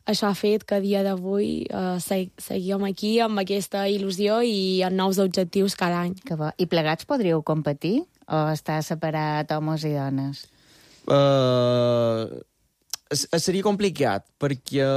això ha fet que a dia d'avui seguíem aquí amb aquesta il·lusió i amb nous objectius cada any. Que bo. I plegats podríeu competir o està separat homes i dones? Seria complicat, perquè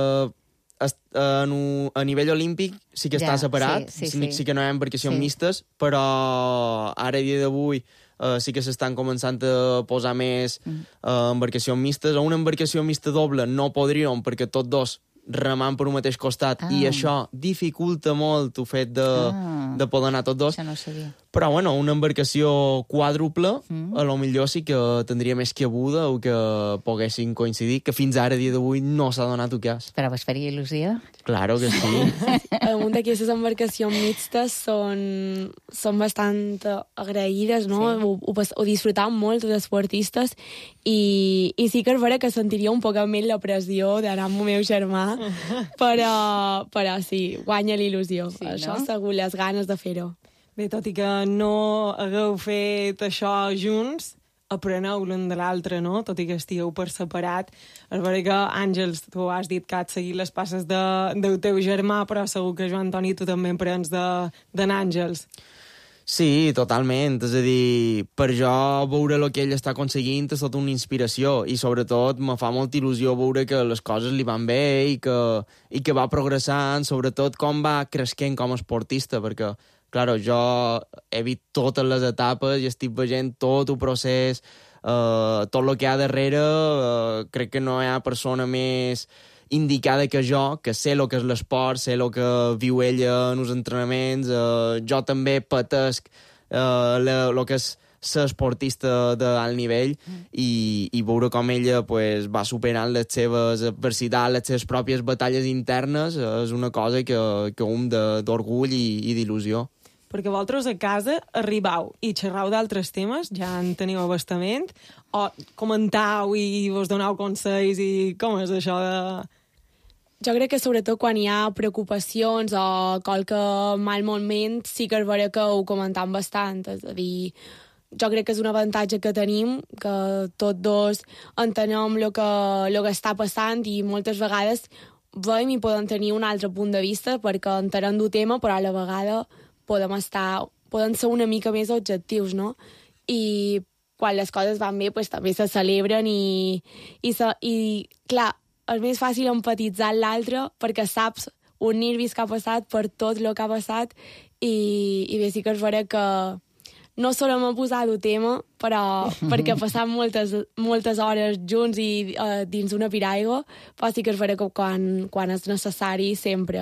a nivell olímpic sí que està separat, sí que no hi ha embarcacions mistes, però ara a dia d'avui sí que s'estan començant a posar més embarcacions mistes. A una embarcació mixta doble no podríem, perquè tots dos remant per un mateix costat, i això dificulta molt el fet de poder anar tots dos. Això no ho sabia. Però, bueno, una embarcació quàdruple, a lo millor sí que tindria més cabuda o que poguessin coincidir, que fins ara, a dia d'avui, no s'ha donat el cas. Però vos faria il·lusió? Claro que sí. Un d'aquestes embarcacions mixtes són bastant agraïdes, no? Sí. Ho disfrutam molt, els esportistes, i sí que és vera que sentiria un poc més la pressió d'anar amb el meu germà, però sí, guanya l'il·lusió. Sí, això, no? Segur, les ganes de fer-ho. Bé, tot i que no hagueu fet això junts, apreneu l'un de l'altre, no? Tot i que estigueu per separat. És vera que, Àngels, tu has dit que has seguit les passes del teu germà, però segur que, Joan Toni, tu també aprens d'en Àngels. Sí, totalment. És a dir, per jo veure el que ell està aconseguint és tota una inspiració, i sobretot me fa molta il·lusió veure que les coses li van bé i que va progressant, sobretot com va creixent com a esportista, perquè claro, jo he vist totes les etapes i estic veient tot el procés, tot el que hi ha darrere. Crec que no hi ha persona més indicada que jo, que sé el que és l'esport, sé el que viu ella en els entrenaments. Jo també patesc el que és ser esportista d'alt nivell, i veure com ella pues, va superant les seves adversitats, les seves pròpies batalles internes, és una cosa que d'orgull i d'il·lusió. Perquè vosaltres a casa arribau i xerrau d'altres temes, ja en teniu abastament, o comentau i vos donau consells, i com és això de... Jo crec que sobretot quan hi ha preocupacions o qualque mal moment, sí que és vera que ho comentam bastant. És a dir, jo crec que és un avantatge que tenim, que tots dos entenem el que està passant, i moltes vegades veiem i podem tenir un altre punt de vista perquè entenem del tema, però a la vegada poden ser una mica més objectius, no? I quan les coses van bé, pues, també se celebren i clar, és més fàcil empatitzar amb l'altre perquè saps un nervis que ha passat per tot el que ha passat, i bé, sí que és vera que no solem posar el tema, però perquè passam moltes hores junts i dins una piraigua, però sí que és vera que quan és necessari sempre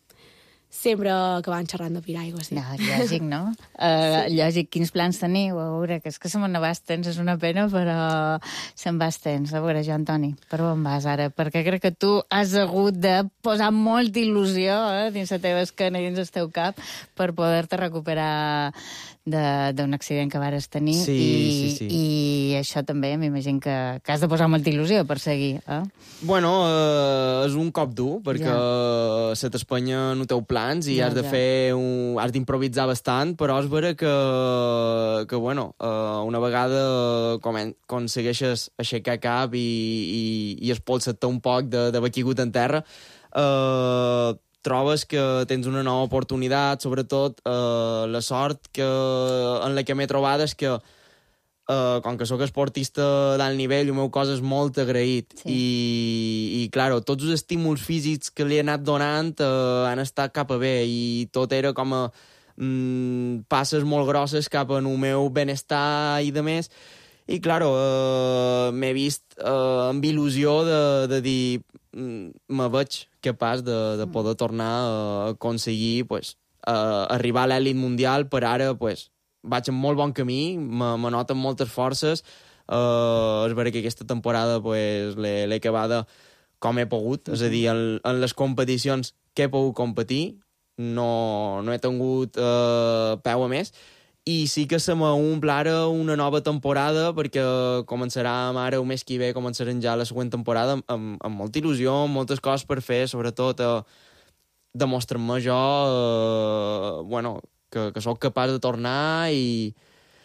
que van xerrant de piraigua, sí. No, lògic, no? Sí. Lògic, quins plans teniu? A veure, que és que se me'n vas tens, és una pena, però se'n vas tens. A veure, Joan Toni, per on vas ara? Perquè crec que tu has hagut de posar molta il·lusió dins la teva esquena i dins el teu cap per poder-te recuperar d'un accident que vares tenir. Sí. I això també m'imagino que has de posar molta il·lusió per seguir, Bueno, és un cop dur, perquè se t'espanya no teu plans i has de fer has d'improvisar bastant, però és vera que bueno, una vegada aconsegueixes aixecar cap i espolsar-te un poc d'haver caigut en terra, trobes que tens una nova oportunitat. Sobretot la sort en la que m'he trobat és que com que sóc esportista d'alt nivell, el meu cos és molt agraït, i claro, tots els estímuls físics que li he anat donant han estat cap a bé, i tot era com a passes molt grosses cap al meu benestar i de més. I claro, m'he vist amb il·lusió de dir me veig capaç de poder tornar a aconseguir arribar a l'elit mundial. Per ara vaig en molt bon camí, me noten moltes forces. És vera que aquesta temporada l'he acabada com he pogut, és a dir, en les competicions que he pogut competir no he tingut peu a més. I sí que se m'omple ara una nova temporada, perquè començarem ara el mes que ve, començarem ja la següent temporada amb molta il·lusió, amb moltes coses per fer, sobretot demostrar-me jo que sóc capaç de tornar i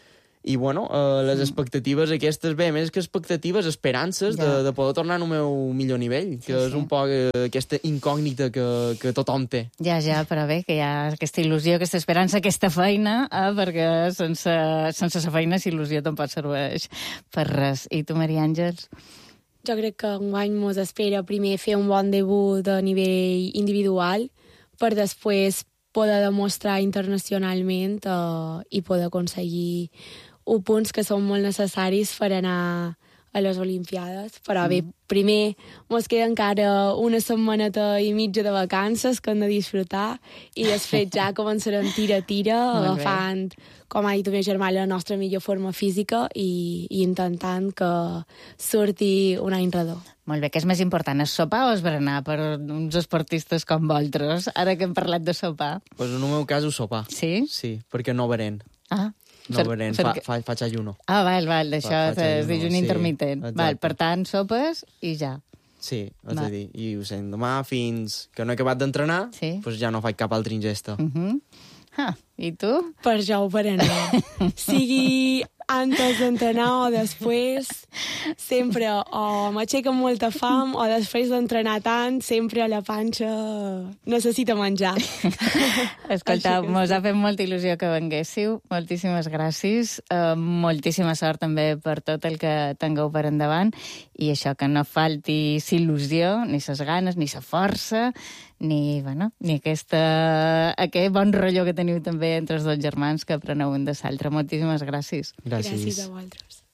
I, bueno, les expectatives aquestes, bé, més que expectatives, esperances de poder tornar al meu millor nivell, que és un poc aquesta incògnita que tothom té. Ja, però bé, que hi ha aquesta il·lusió, aquesta esperança, aquesta feina, perquè sense la feina, la il·lusió tampoc serveix per res. I tu, Maria Àngels? Jo crec que enguany mos espera primer fer un bon debut a nivell individual per després poder demostrar internacionalment i poder aconseguir punts que són molt necessaris per anar a les Olimpiades. Però bé, primer mos queda encara una setmaneta i mitja de vacances que hem de disfrutar i després ja començarem tira, agafant, com ha dit el meu germà, la nostra millor forma física i intentant que surti un any redó. Molt bé, què és més important, el sopar o el berenar per uns esportistes com vosaltres? Ara que hem parlat de sopar. Pues en el meu cas, el sopar. Sí? Sí, perquè no beren. No beren, faig ayuno. Val, d'això és dijuni intermitent. Val, per tant, sopes i ja. Sí, és a dir, i ho sent demà fins que no he acabat d'entrenar, doncs ja no faig cap altra ingesta. I tu? Per jo ho berenar. Sigui antes d'entrenar o després, sempre o m'aixec amb molta fam o després d'entrenar tant, sempre la panxa necessita menjar. Escolta, mos ha fet molta il·lusió que venguéssiu. Moltíssimes gràcies. Moltíssima sort també per tot el que tingueu per endavant i això, que no falti il·lusió, ni ses ganes, ni sa força, ni aquest bon rotllo que teniu també entre els dos germans que apreneu un de l'altre. Moltíssimes gràcies. Gràcies a vosaltres.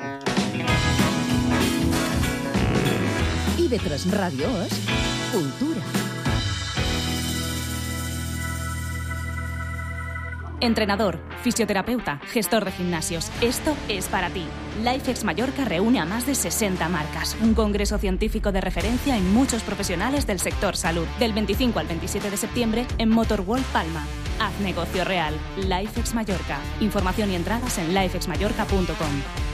IB3 Ràdio és cultura. Entrenador, fisioterapeuta, gestor de gimnasios. Esto es para ti. LifeX Mallorca reúne a más de 60 marcas. Un congreso científico de referencia en muchos profesionales del sector salud. Del 25 al 27 de septiembre en Motorworld Palma. Haz negocio real. LifeX Mallorca. Información y entradas en lifexmallorca.com.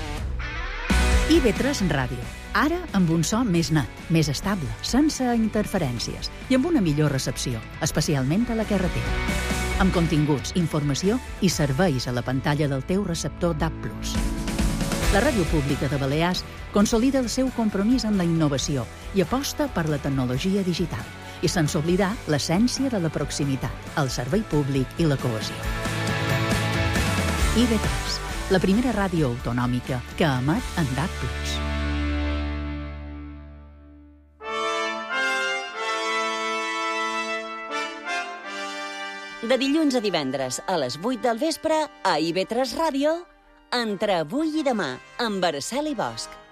IB3 Ràdio. Ara amb un so més net, més estable, sense interferències i amb una millor recepció, especialment a la carretera. Amb continguts, informació i serveis a la pantalla del teu receptor DAB+. La Ràdio Pública de Balears consolida el seu compromís amb la innovació i aposta per la tecnologia digital i sense oblidar l'essència de la proximitat, el servei públic i la cohesió. IB3, la primera ràdio autonòmica que emet en DAB+. De dilluns a divendres a les 8 del vespre a IB3 Ràdio, Entre avui i demà, amb Araceli Bosch.